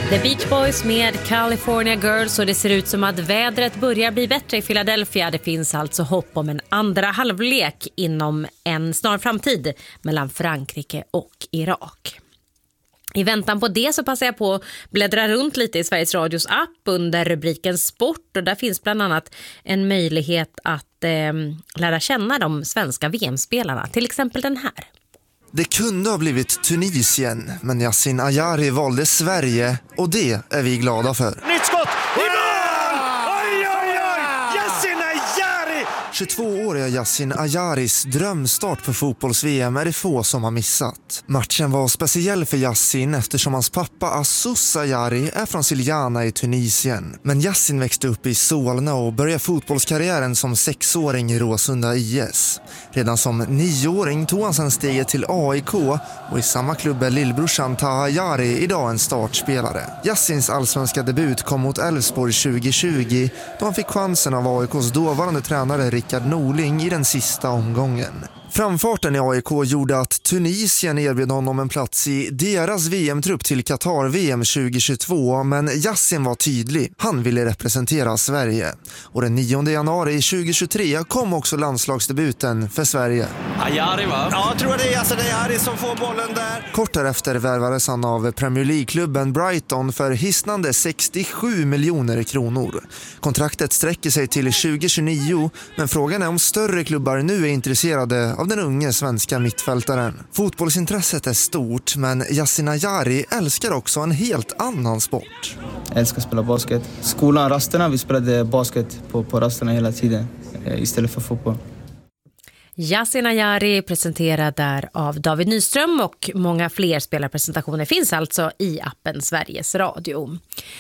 The Beach Boys med California Girls, och det ser ut som att vädret börjar bli bättre i Philadelphia. Det finns alltså hopp om en andra halvlek inom en snar framtid mellan Frankrike och Irak. I väntan på det så passar jag på att bläddra runt lite i Sveriges Radios app under rubriken Sport, och där finns bland annat en möjlighet att lära känna de svenska VM-spelarna, till exempel den här. Det kunde ha blivit Tunisien, men Yassin Ayari valde Sverige, och det är vi glada för. Nytt skott! I mål! Oj, oj, oj! Yassin Ayari! 22-åriga Yassin Ayaris drömstart på fotbolls-VM är det få som har missat. Matchen var speciell för Yassin eftersom hans pappa Assus Ayari är från Siljana i Tunisien. Men Yassin växte upp i Solna och började fotbollskarriären som 6-åring i Råsunda IS. Redan som 9-åring tog han sedan steget till AIK, och i samma klubb är lillbrorsan Taha Ayari idag en startspelare. Yassins allsvenska debut kom mot Elfsborg 2020 då han fick chansen av AIKs dåvarande tränare Rickard Norling i den sista omgången. Framfarten i AIK gjorde att Tunisien erbjöd honom en plats i deras VM-trupp till Qatar-VM 2022, men Yassin var tydlig. Han ville representera Sverige. Och den 9 januari 2023 kom också landslagsdebuten för Sverige. Ayari, va? Ja, jag tror det är Yassin Ayari som får bollen där. Kort därefter värvades han av Premier League-klubben Brighton för hisnande 67 miljoner kronor. Kontraktet sträcker sig till 2029, men frågan är om större klubbar nu är intresserade av den unge svenska mittfältaren. Fotbollsintresset är stort, men Yassin Ayari älskar också en helt annan sport. Jag älskar att spela basket. Skolan, rasterna, vi spelade basket på rasterna hela tiden istället för fotboll. Yassin Ayari presenterad där av David Nyström, och många fler spelarpresentationer finns alltså i appen Sveriges Radio.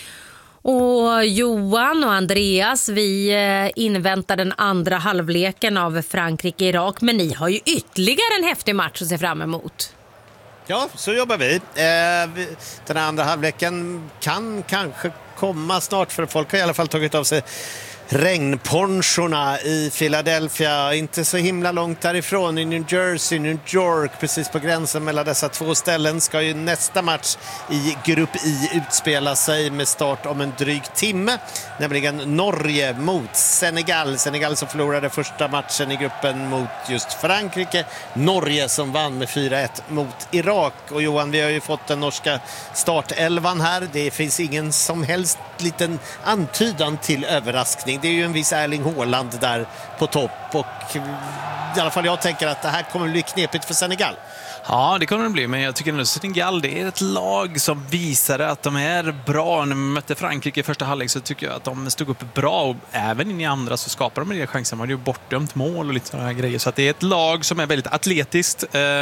Och Johan och Andreas, vi inväntar den andra halvleken av Frankrike-Irak, men ni har ju ytterligare en häftig match att se fram emot. Ja, så jobbar vi. Den andra halvleken kan kanske komma snart, för folk har i alla fall tagit av sig regnponchorna i Philadelphia, inte så himla långt därifrån i New Jersey, New York, precis på gränsen mellan dessa två ställen ska ju nästa match i grupp I utspela sig med start om en dryg timme, nämligen Norge mot Senegal. Senegal som förlorade första matchen i gruppen mot just Frankrike, Norge som vann med 4-1 mot Irak. Och Johan, vi har ju fått den norska startelvan här, det finns ingen som helst liten antydan till överraskning. Det är ju en viss Erling Haaland där på topp, och i alla fall jag tänker att det här kommer bli knepigt för Senegal. Ja, det kommer det bli, men jag tycker att Senegal, det är ett lag som visade att de är bra. När de mötte Frankrike i första halvlek så tycker jag att de stod upp bra, och även in i andra så skapar de en chanser. Man har ju bortdömt mål och lite sådana här grejer, så att det är ett lag som är väldigt atletiskt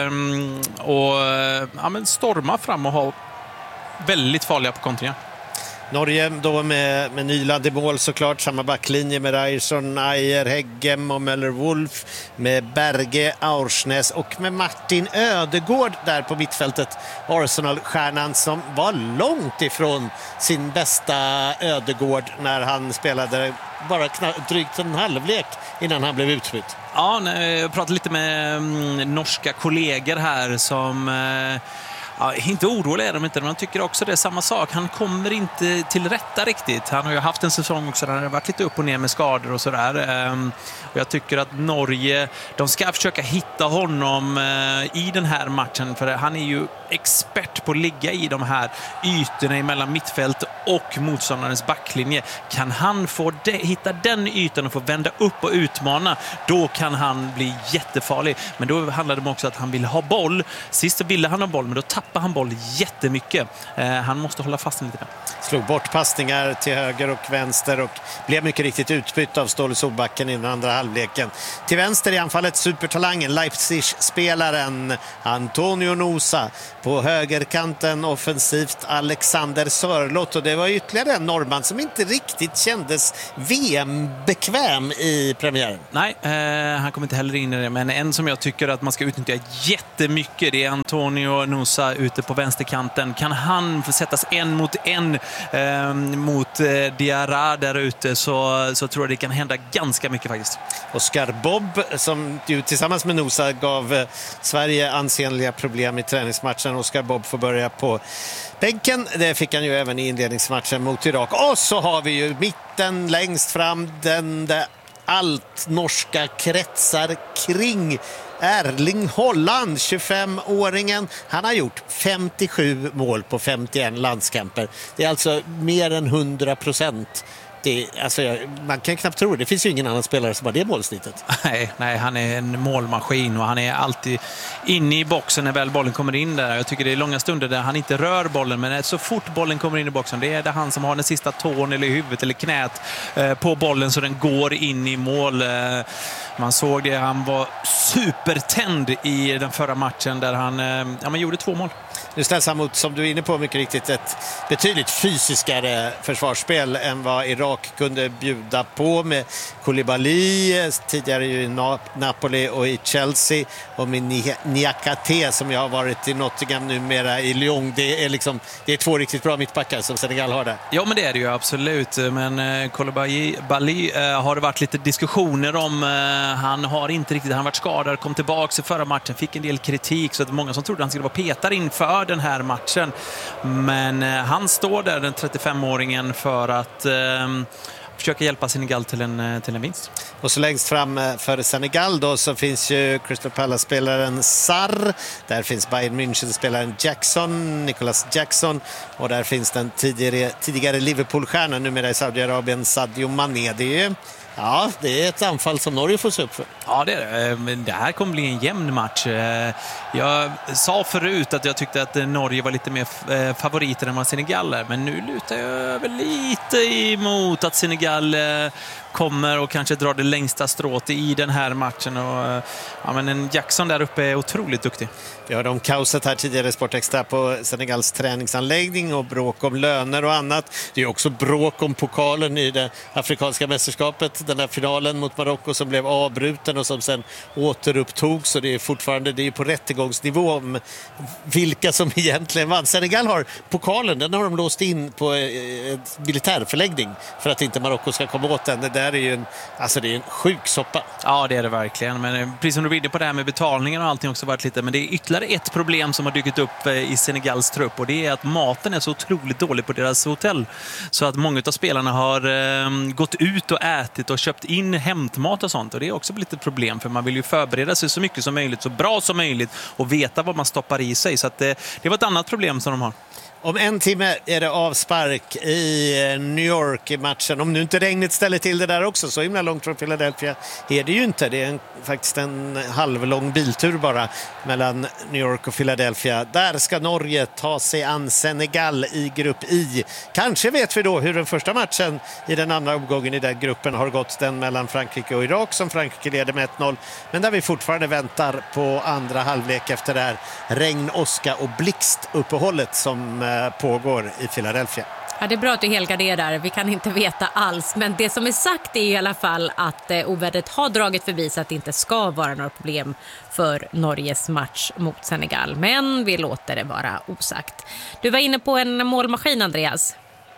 och men stormar fram och har väldigt farliga på kontringar. Norge då med Nyland i mål såklart, samma backlinje med Ryerson, Ayer, Heggem och Möller-Wolf, med Berge, Aursnes och med Martin Ödegård där på mittfältet, Arsenal-stjärnan som var långt ifrån sin bästa Ödegård när han spelade bara drygt en halvlek innan han blev utbytt. Ja, jag pratade lite med norska kollegor här som inte oroliga är de inte, men de tycker också det är samma sak. Han kommer inte till rätta riktigt. Han har ju haft en säsong också där det har varit lite upp och ner med skador och sådär. Och jag tycker att Norge, de ska försöka hitta honom i den här matchen, för han är ju expert på att ligga i de här ytorna mellan mittfält och motståndarens backlinje. Kan han få hitta den ytan och få vända upp och utmana, då kan han bli jättefarlig. Men då handlar det också att han vill ha boll. Sist ville han ha boll, men då tappar han boll jättemycket. Han måste hålla fast lite där. Slog bort passningar till höger och vänster och blev mycket riktigt utbytt av Ståle Solbacken i den andra halvleken. Till vänster i anfallet supertalangen, Leipzig-spelaren Antonio Nusa. På högerkanten offensivt Alexander Sörlott, och det var ytterligare en norrman som inte riktigt kändes VM-bekväm i premiären. Nej, han kommer inte heller in i det, men en som jag tycker att man ska utnyttja jättemycket, det är Antonio Nusa ute på vänsterkanten. Kan han få sättas en mot en mot Diarra där ute så tror jag det kan hända ganska mycket faktiskt. Oscar Bob, som ju tillsammans med Nosa gav Sverige ansenliga problem i träningsmatchen. Oscar Bob får börja på bänken. Det fick han ju även i inledningsmatchen mot Irak. Och så har vi ju mitten längst fram, den där allt norska kretsar kring. Erling Haaland, 25-åringen. Han har gjort 57 mål på 51 landskamper. Det är alltså mer än 100%. Alltså, man kan knappt tro det. Det finns ju ingen annan spelare som har det målsnittet. Nej, han är en målmaskin och han är alltid inne i boxen när väl bollen kommer in där. Jag tycker det är långa stunder där han inte rör bollen, men så fort bollen kommer in i boxen, det är det han som har den sista tån eller huvudet eller knät på bollen så den går in i mål. Man såg det, han var supertänd i den förra matchen där han gjorde 2 mål. Nu ställs han mot, som du är inne på mycket riktigt, ett betydligt fysiskare försvarsspel än vad Irak kunde bjuda på med Koulibaly, tidigare i Napoli och i Chelsea, och med Niakate som jag har varit i Nottingham, numera i Lyon. Det är 2 riktigt bra mittbackar som Senegal har där. Ja, men det är det ju absolut. Men Koulibaly har det varit lite diskussioner om. Han har varit skadad, kom tillbaka i förra matchen, fick en del kritik så att många som trodde han skulle vara petare inför den här matchen. Men han står där, den 35-åringen, för att försöka hjälpa Senegal till en vinst. Och så längst fram för Senegal då så finns ju Crystal Palace-spelaren Sarr. Där finns Bayern München-spelaren Nicholas Jackson. Och där finns den tidigare Liverpool-stjärnan, numera i Saudiarabien, Sadio Mané. Det är ett anfall som Norge får se upp för. Ja, det är det. Men det här kommer bli en jämn match. Jag sa förut att jag tyckte att Norge var lite mer favoriter än vad Senegal är. Men nu lutar jag väl lite emot att Senegal kommer och kanske drar det längsta strået i den här matchen. Och, men en Jackson där uppe är otroligt duktig. Vi hörde om kaoset här tidigare i Sportextra på Senegals träningsanläggning och bråk om löner och annat. Det är också bråk om pokalen i det afrikanska mästerskapet. Den där finalen mot Marocko som blev avbruten och som sen återupptogs. Så det är fortfarande på rättegångsnivå om vilka som egentligen vann. Senegal har pokalen, den har de låst in på ett militärförläggning för att inte Marocko ska komma åt den. Det där är ju det är en sjuk soppa. Ja, det är det verkligen. Men precis som du vidde på det här med betalningen och allting också varit lite, men det är ytterligare ett problem som har dykt upp i Senegals trupp, och det är att maten är så otroligt dålig på deras hotell. Så att många av spelarna har gått ut och ätit och köpt in hämtmat och sånt, och det är också blivit ett problem, för man vill ju förbereda sig så mycket som möjligt, så bra som möjligt, och veta vad man stoppar i sig. Så att det var ett annat problem som de har. Om 1 timme är det avspark i New York i matchen. Om nu inte regnet ställer till det där också, så himla långt från Philadelphia är det ju inte. Det är faktiskt en halvlång biltur bara mellan New York och Philadelphia. Där ska Norge ta sig an Senegal i grupp I. Kanske vet vi då hur den första matchen i den andra omgången i den gruppen har gått, den mellan Frankrike och Irak, som Frankrike leder med 1-0. Men där vi fortfarande väntar på andra halvlek efter det här regn, åska och blixtuppehållet som pågår i Philadelphia. Ja, det är bra att du helgarderar. Vi kan inte veta alls. Men det som är sagt är i alla fall att ovädret har dragit förbi, så att det inte ska vara några problem för Norges match mot Senegal. Men vi låter det vara osagt. Du var inne på en målmaskin, Andreas.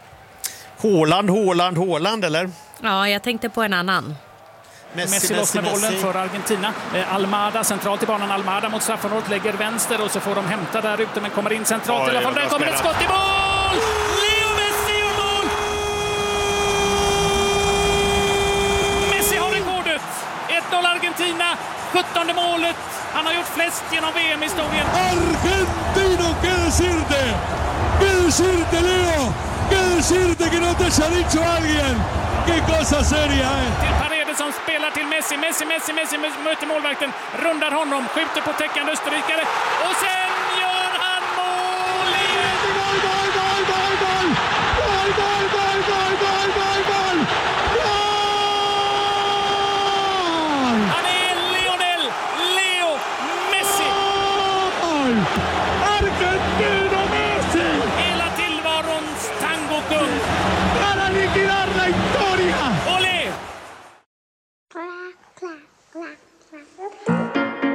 Haaland, eller? Ja, jag tänkte på en annan. Messi loss med bollen för Argentina. Almada centralt i banan. Almada mot straffområdet, lägger vänster och så får de hämta där ute, men kommer in centralt i alla fall. Där kommer ett skott i mål! Leo Messi gör mål! Messi har rekordet. 1-0 Argentina. 17:e målet. Han har gjort flest genom VM-historien. Argentino, ¿qué decirte? ¿Qué decirte, Leo? ¿Qué decirte que no te haya dicho alguien? ¡Qué cosa seria, Till Paredes som spelar till Messi. Messi möter målvakten, rundar honom, skjuter på täckande österrikare och sen